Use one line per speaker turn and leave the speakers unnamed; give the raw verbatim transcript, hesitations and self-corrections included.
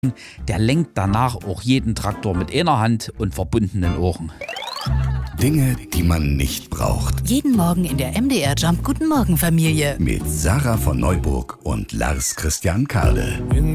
Der lenkt danach auch jeden Traktor mit einer Hand und verbundenen Ohren.
Dinge, die man nicht braucht.
Jeden Morgen in der M D R Jump Guten Morgen Familie.
Mit Sarah von Neuburg und Lars Christian Kade.